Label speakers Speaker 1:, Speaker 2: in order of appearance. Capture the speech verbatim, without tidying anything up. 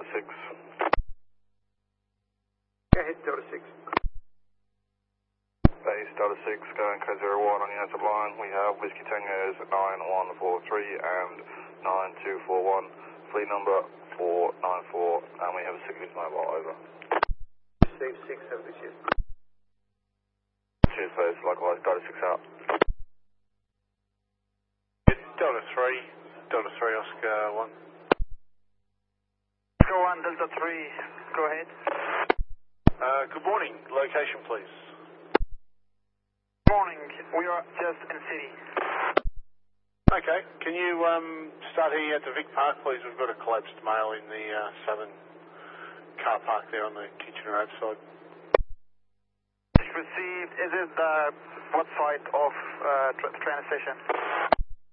Speaker 1: Delta six.
Speaker 2: Go ahead, Delta six.
Speaker 1: Base Delta six, going code zero one on the outer line. We have Whiskey Tangos nine one four three and nine two four one. Fleet number four nine four, and we have a Sigley's mobile, over.
Speaker 2: Receive six, have a cheers.
Speaker 1: Cheers, base. Likewise, Delta six out.
Speaker 3: Delta three, Delta three, Oscar one.
Speaker 4: Oscar one, Delta three, go ahead.
Speaker 3: Uh, good morning, location please.
Speaker 4: Morning, we are just in city.
Speaker 3: Okay, can you um, start heading out to Vic Park please? We've got a collapsed male in the uh, southern car park there on the Kitchener Ave side.
Speaker 4: Received, is it the what side of uh, tra train station?